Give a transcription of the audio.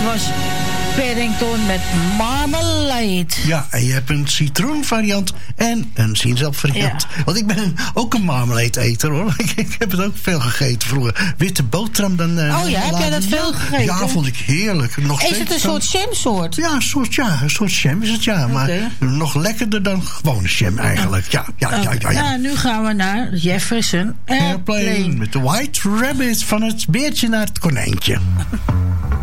was Paddington met marmalade. Ja, en je hebt een citroenvariant en een sinaasappelvariant. Ja. Want ik ben ook een marmalade-eter, hoor. Ik heb het ook veel gegeten vroeger. Witte boterham dan... heb jij dat veel gegeten? Ja, vond ik heerlijk. Nog is het een soort jamsoort? Ja, een soort jam is het, ja. Okay. Maar nog lekkerder dan gewone jam eigenlijk. Ja. Nou, nu gaan we naar Jefferson Airplane. Met de White Rabbit van het beertje naar het konijntje.